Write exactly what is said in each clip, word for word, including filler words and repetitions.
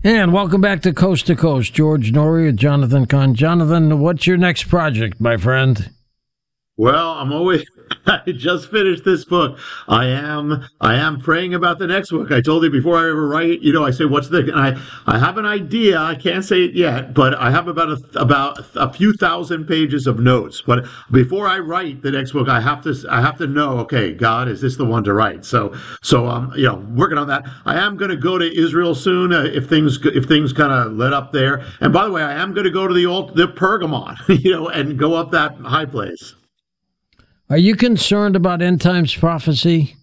And welcome back to Coast to Coast. George Noory with Jonathan Cahn. Jonathan, what's your next project, my friend? Well, I'm always. I just finished this book. I am. I am praying about the next book. I told you before I ever write. You know, I say, "What's the?" And I, I have an idea. I can't say it yet, but I have about a, about a few thousand pages of notes. But before I write the next book, I have to. I have to know. Okay, God, is this the one to write? So, so um, you know, working on that. I am going to go to Israel soon uh, if things if things kind of let up there. And by the way, I am going to go to the old the Pergamon, you know, and go up that high place. Are you concerned about end times prophecy?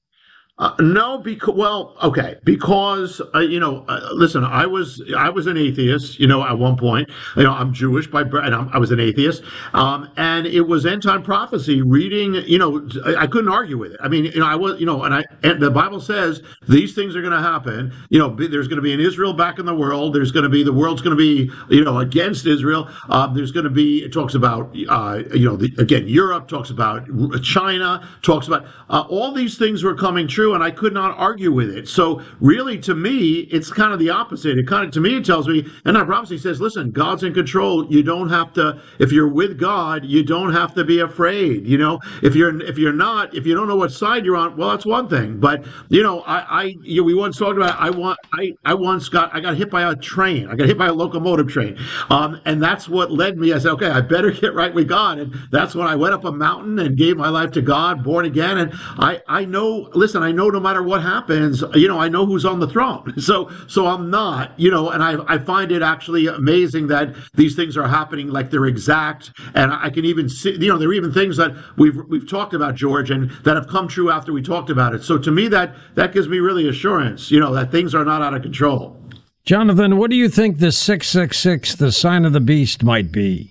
Uh, no, because well, okay, because uh, you know, uh, listen, I was I was an atheist, you know, at one point. You know, I'm Jewish by birth, and I'm, I was an atheist, um, and it was end time prophecy. Reading, you know, I, I couldn't argue with it. I mean, you know, I was, you know, and I and the Bible says these things are going to happen. You know, be, there's going to be an Israel back in the world. There's going to be the world's going to be, you know, against Israel. Um, there's going to be it talks about, uh, you know, the, again, Europe talks about China, talks about uh, all these things were coming true. And I could not argue with it. So really, to me, it's kind of the opposite. It kind of, to me, it tells me, and that prophecy says, listen, God's in control. You don't have to, if you're with God, you don't have to be afraid. You know, if you're, if you're not, if you don't know what side you're on, well, that's one thing. But, you know, I, I, you know, we once talked about, I want, I, I once got, I got hit by a train. I got hit by a locomotive train. Um, and that's what led me. I said, okay, I better get right with God. And that's when I went up a mountain and gave my life to God, born again. And I, I know, listen, I know no matter what happens, you know, I know who's on the throne. So, so I'm not, you know, and I, I find it actually amazing that these things are happening like they're exact. And I can even see, you know, there are even things that we've, we've talked about, George, and that have come true after we talked about it. So to me, that, that gives me really assurance, you know, that things are not out of control. Jonathan, what do you think the six six six, the sign of the beast, might be?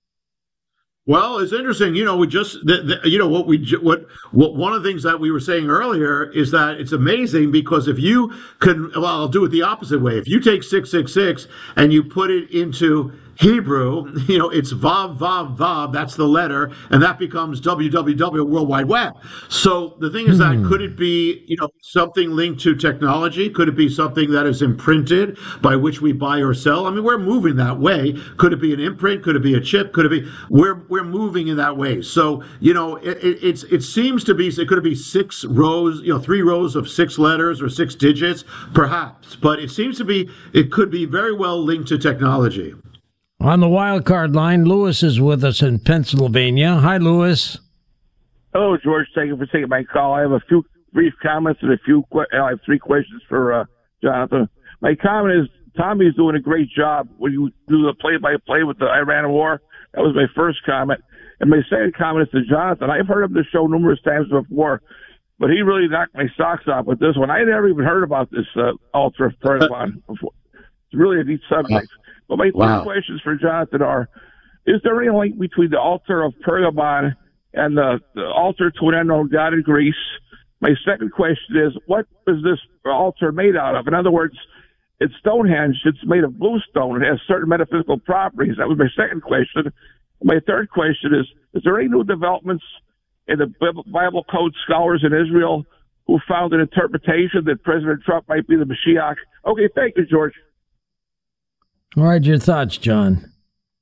Well, it's interesting. You know, we just, the, the, you know, what we, what, what, one of the things that we were saying earlier is that it's amazing because if you can, well, I'll do it the opposite way. If you take six six six and you put it into Hebrew, you know, it's Vav, Vav, Vav, that's the letter, and that becomes W W W, World Wide Web. So the thing is that Hmm. could it be, you know, something linked to technology? Could it be something that is imprinted by which we buy or sell? I mean, we're moving that way. Could it be an imprint? Could it be a chip? Could it be, we're, we're moving in that way. So, you know, it, it, it's, it seems to be, it could be six rows, you know, three rows of six letters or six digits, perhaps, but it seems to be, it could be very well linked to technology. On the wild card line, Lewis is with us in Pennsylvania. Hi, Lewis. Hello, George. Thank you for taking my call. I have a few brief comments and a few. Que- I have three questions for uh, Jonathan. My comment is Tommy's doing a great job when you do the play-by-play with the Iran war. That was my first comment. And my second comment is to Jonathan. I've heard him the show numerous times before, but he really knocked my socks off with this one. I never even heard about this uh, altar of Pergamon before. It's really a neat subject. But my Wow. three questions for Jonathan are, is there any link between the altar of Pergamon and the, the altar to an unknown god in Greece? My second question is, what is this altar made out of? In other words, it's Stonehenge. It's made of bluestone. It has certain metaphysical properties. That was my second question. My third question is, is there any new developments in the Bible code scholars in Israel who found an interpretation that President Trump might be the Mashiach? Okay, thank you, George. All right, your thoughts, John.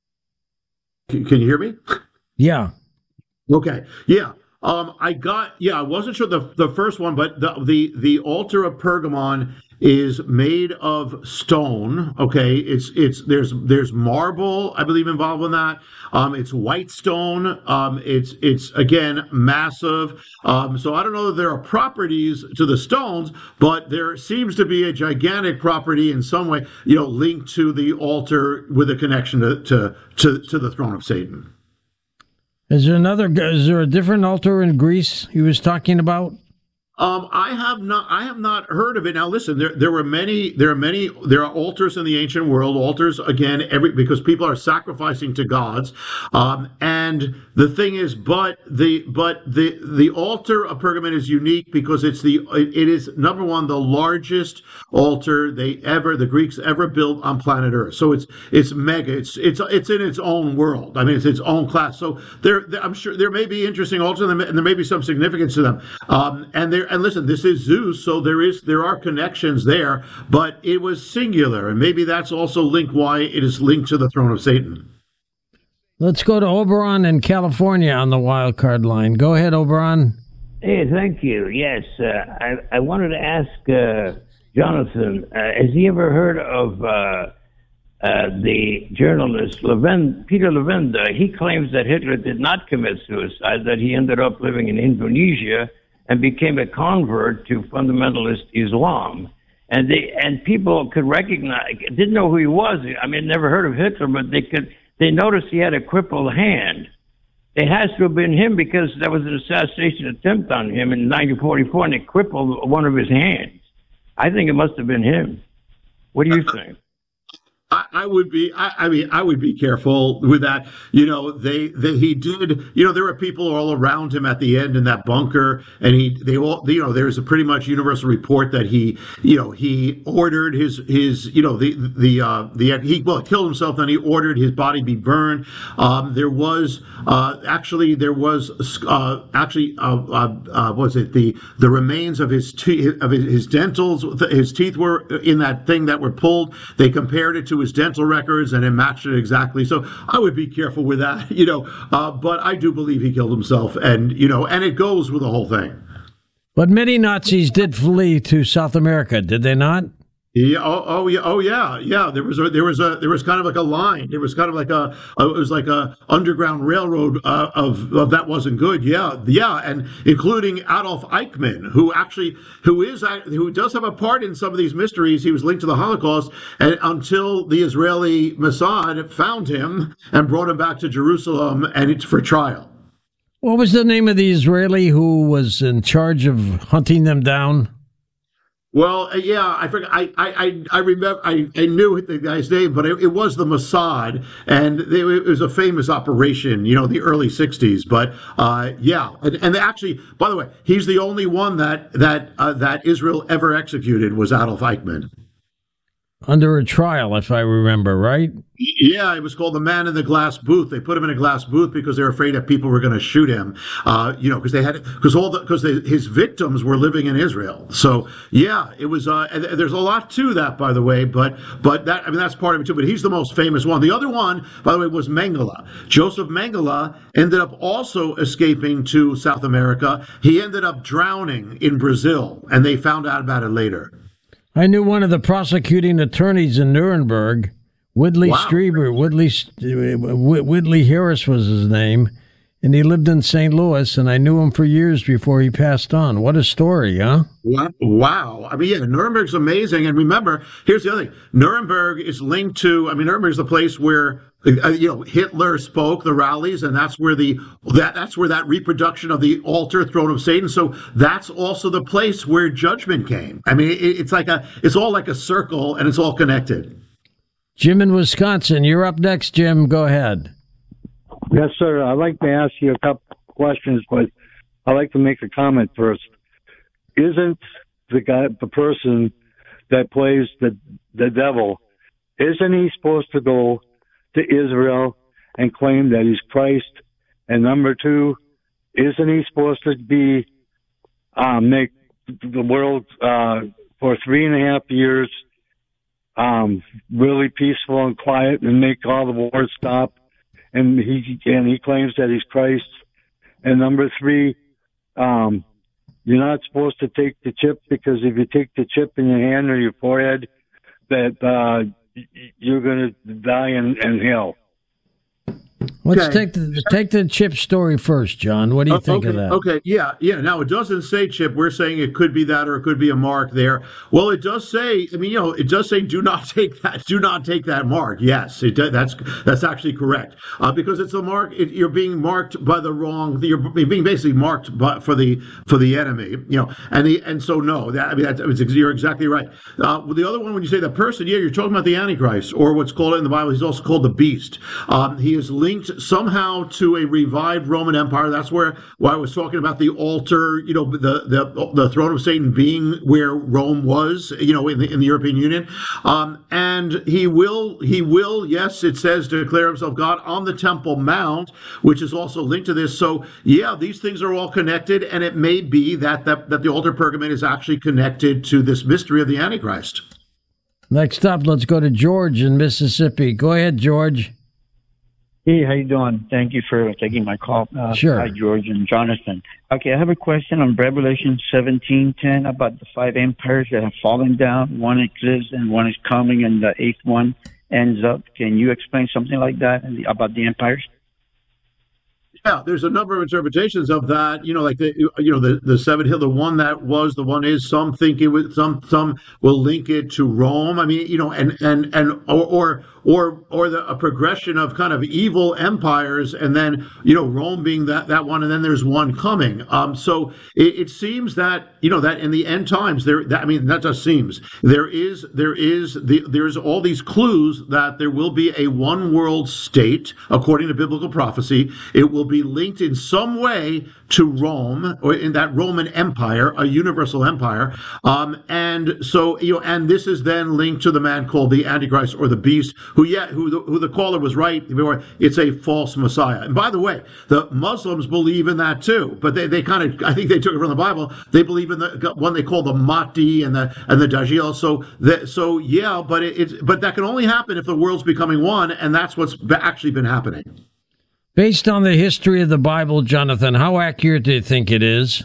Can, can you hear me? Yeah. Okay. Yeah. Um, I got, yeah, I wasn't sure the the first one, but the the, the altar of Pergamon is made of stone. Okay. It's, it's, there's, there's marble, I believe, involved in that. Um, it's white stone. Um, it's, it's again, massive. Um, so I don't know that there are properties to the stones, but there seems to be a gigantic property in some way, you know, linked to the altar with a connection to, to, to, to the throne of Satan. Is there another, is there a different altar in Greece he was talking about? Um, I have not. I have not heard of it. Now, listen. There, there were many. There are many. There are altars in the ancient world. Altars again, every because people are sacrificing to gods. Um, and the thing is, but the but the the altar of Pergamon is unique because it's the it, it is number one the largest altar they ever the Greeks ever built on planet Earth. So it's it's mega. It's it's it's in its own world. I mean, it's its own class. So there, I'm sure there may be interesting altars and there may be some significance to them. Um, and there. and listen, this is Zeus, so there is there are connections there, but it was singular, and maybe that's also linked why it is linked to the throne of Satan. Let's go to Oberon in California on the wild card line. Go ahead, Oberon. Hey, thank you. Yes, uh, I, I wanted to ask uh, Jonathan, uh, has he ever heard of uh, uh, the journalist Levin, Peter Levenda? He claims that Hitler did not commit suicide, that he ended up living in Indonesia and became a convert to fundamentalist Islam. And they and people could recognize, didn't know who he was. I mean, never heard of Hitler, but they could. They noticed he had a crippled hand. It has to have been him because there was an assassination attempt on him in nineteen forty-four, and it crippled one of his hands. I think it must have been him. What do you think? I, I would be, I, I mean, I would be careful with that. You know, they, they, he did, you know, there were people all around him at the end in that bunker, and he, they all, you know, there's a pretty much universal report that he, you know, he ordered his, his, you know, the, the, uh, the, he, well, killed himself, then he ordered his body be burned. Um, there was, uh, actually, there was, uh, actually, uh, uh, uh, what was it, the, the remains of his, te- of his, his dentals, his teeth were in that thing that were pulled. They compared it to his dental records and it matched it exactly. So I would be careful with that, you know, uh, but I do believe he killed himself, and, you know, and it goes with the whole thing. But many Nazis did flee to South America, did they not? Yeah. Oh, oh, yeah. Oh, yeah. Yeah. There was a, there was a, there was kind of like a line. There was kind of like a, a it was like a underground railroad uh, of, of that wasn't good. Yeah. Yeah. And including Adolf Eichmann, who actually, who is, who does have a part in some of these mysteries. He was linked to the Holocaust, and until the Israeli Mossad found him and brought him back to Jerusalem, and it's for trial. What was the name of the Israeli who was in charge of hunting them down? Well, uh, yeah, I forgot. I, I, I remember. I, I knew the guy's name, but it, it was the Mossad, and they, it was a famous operation. You know, the early sixties. But uh, yeah, and, and actually, by the way, he's the only one that that uh, that Israel ever executed was Adolf Eichmann. Under a trial, if I remember right. Yeah, it was called the Man in the Glass Booth. They put him in a glass booth because they were afraid that people were going to shoot him. Uh, you know, because they had because all the because his victims were living in Israel. So yeah, it was. Uh, and there's a lot to that, by the way. But but that I mean that's part of it too. But he's the most famous one. The other one, by the way, was Mengele. Joseph Mengele ended up also escaping to South America. He ended up drowning in Brazil, and they found out about it later. I knew one of the prosecuting attorneys in Nuremberg, Woodley wow. Strieber. Woodley Woodley Harris was his name, and he lived in Saint Louis, and I knew him for years before he passed on. What a story, huh? Wow. I mean, yeah, Nuremberg's amazing. And remember, here's the other thing. Nuremberg is linked to, I mean, Nuremberg's the place where, uh, you know, Hitler spoke, the rallies, and that's where the, that that's where that reproduction of the altar, throne of Satan. So that's also the place where judgment came. I mean, it, it's like a, it's all like a circle, and it's all connected. Jim in Wisconsin, you're up next, Jim. Go ahead. Yes, sir. I'd like to ask you a couple questions, but I'd like to make a comment first. Isn't the guy, the person that plays the the devil, isn't he supposed to go to Israel and claim that he's Christ? And number two, isn't he supposed to be um, make the world uh, for three and a half years um, really peaceful and quiet and make all the wars stop? And he and he claims that he's Christ. And number three, um, you're not supposed to take the chip, because if you take the chip in your hand or your forehead, that uh, you're going to die in, in hell. Let's okay. take the take the chip story first, John. What do you uh, think okay, of that? Okay, yeah, yeah. Now, it doesn't say chip. We're saying it could be that, or it could be a mark there. Well, it does say, I mean, you know, it does say do not take that, do not take that mark. Yes, it does, that's that's actually correct, uh, because it's a mark. It, you're being marked by the wrong. You're being basically marked by, for the for the enemy. You know, and the and so no, that I mean, that's, you're exactly right. Uh, the other one, when you say the person, yeah, you're talking about the Antichrist, or what's called in the Bible. He's also called the beast. Um, he is linked linked somehow to a revived Roman Empire. That's where, where I was talking about the altar, you know, the, the the throne of Satan being where Rome was, you know, in the in the European Union. Um, and he will, he will, yes, it says, declare himself God on the Temple Mount, which is also linked to this. So, yeah, these things are all connected, and it may be that that, that the altar pergament is actually connected to this mystery of the Antichrist. Next up, let's go to George in Mississippi. Go ahead, George. Hey, how you doing? Thank you for taking my call. Uh, sure. Hi, George and Jonathan. Okay, I have a question on Revelation seventeen ten about the five empires that have fallen down. One exists and one is coming, and the eighth one ends up. Can you explain something like that and the, about the empires? Yeah, there's a number of interpretations of that. You know, like the you know the the seven hill, the one that was, the one is. Some think it was. Some some will link it to Rome. I mean, you know, and and and or or or, or the a progression of kind of evil empires, and then you know Rome being that that one, and then there's one coming. Um, so it, it seems that you know that in the end times there. That, I mean, that just seems there is there is the there's all these clues that there will be a one world state according to biblical prophecy. It will be linked in some way to Rome, or in that Roman Empire, a universal empire. Um, and so, you know, and this is then linked to the man called the Antichrist or the Beast, who, yeah, who the, who the caller was right. It's a false Messiah. And by the way, the Muslims believe in that too, but they, they kind of, I think they took it from the Bible. They believe in the one they call the Mahdi and the and the Dajjal. So, that, so yeah, but it, it's but that can only happen if the world's becoming one, and that's what's actually been happening. Based on the history of the Bible, Jonathan, how accurate do you think it is?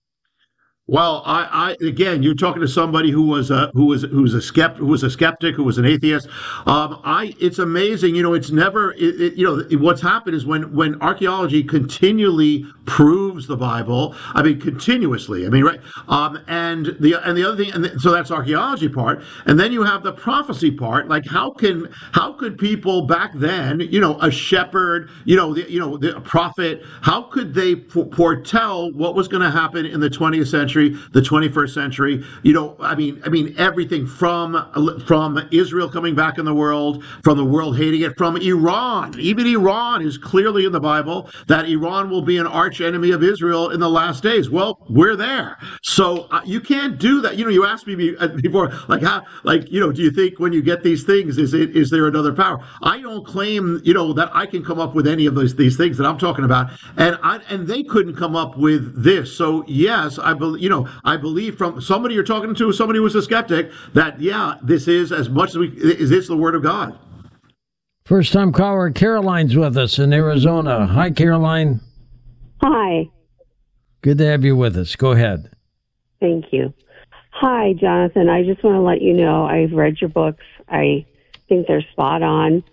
Well, I, I again, you're talking to somebody who was a who was who's a skept who was a skeptic, who was an atheist. Um, I it's amazing, you know. It's never, it, it, you know, what's happened is when when archaeology continually proves the Bible. I mean, continuously. I mean, right. Um, and the and the other thing, and the, so that's archaeology part, and then you have the prophecy part. Like, how can how could people back then, you know, a shepherd, you know, the, you know, the prophet, how could they foretell what was going to happen in the twentieth century? The twenty-first century, you know, I mean, I mean, everything from from Israel coming back in the world, from the world hating it, from Iran. Even Iran is clearly in the Bible that Iran will be an arch enemy of Israel in the last days. Well, we're there, so uh, you can't do that. You know, you asked me before, like, how, like, you know, do you think when you get these things, is it is there another power? I don't claim, you know, that I can come up with any of those these things that I'm talking about, and I and they couldn't come up with this. So yes, I believe. You know, I believe from somebody you're talking to, somebody who's a skeptic, that, yeah, this is as much as we, is this the Word of God? First time caller, Caroline's with us in Arizona. Hi, Caroline. Hi. Good to have you with us. Go ahead. Thank you. Hi, Jonathan. I just want to let you know I've read your books. I think they're spot on.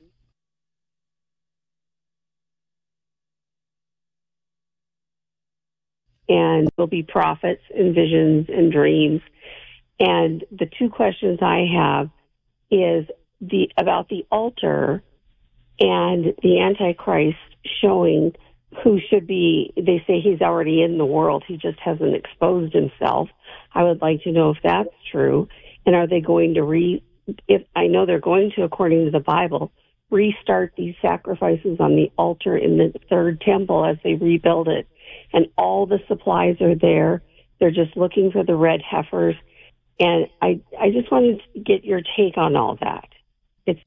And will be prophets and visions and dreams. And the two questions I have is the about the altar and the Antichrist showing who should be, they say he's already in the world, he just hasn't exposed himself. I would like to know if that's true. And are they going to re, if I know they're going to, according to the Bible, restart these sacrifices on the altar in the third temple as they rebuild it. And all the supplies are there. They're just looking for the red heifers. And I, I just wanted to get your take on all that. It's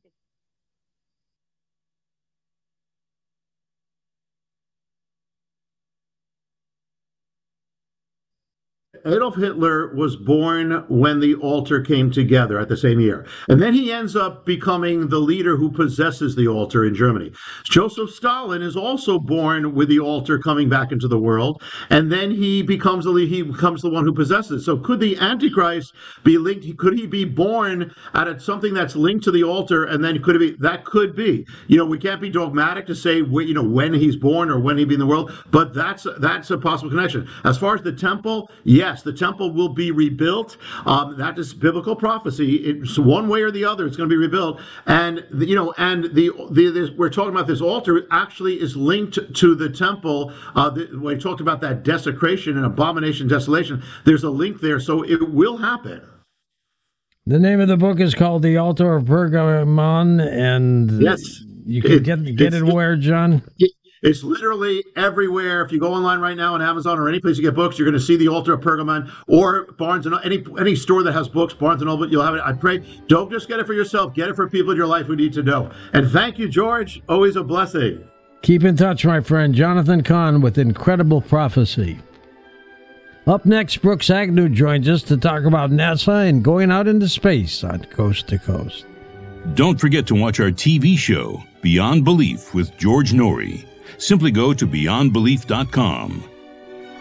Adolf Hitler was born when the altar came together at the same year. And then he ends up becoming the leader who possesses the altar in Germany. Joseph Stalin is also born with the altar coming back into the world. And then he becomes the lead, he becomes the one who possesses. So could the Antichrist be linked? Could he be born out of something that's linked to the altar? And then could it be, that could be, you know, we can't be dogmatic to say, you know, when he's born or when he'd be in the world, but that's, that's a possible connection. As far as the temple, yes. Yes, the temple will be rebuilt. Um, that is biblical prophecy. It's one way or the other. It's going to be rebuilt, and the, you know, and the, the this, we're talking about this altar actually is linked to the temple. Uh, the, when we talked about that desecration and abomination, desolation, there's a link there, so it will happen. The name of the book is called The Altar of Pergamon, and yes, You can it, get get it where, John? It, It's literally everywhere. If you go online right now on Amazon or any place you get books, you're going to see the Altar of Pergamon or Barnes and any any store that has books, Barnes and Noble. You'll have it. I pray. Don't just get it for yourself. Get it for people in your life who need to know. And thank you, George. Always a blessing. Keep in touch, my friend. Jonathan Cahn with Incredible Prophecy. Up next, Brooks Agnew joins us to talk about NASA and going out into space on Coast to Coast. Don't forget to watch our T V show, Beyond Belief with George Norrie. Simply go to beyond belief dot com.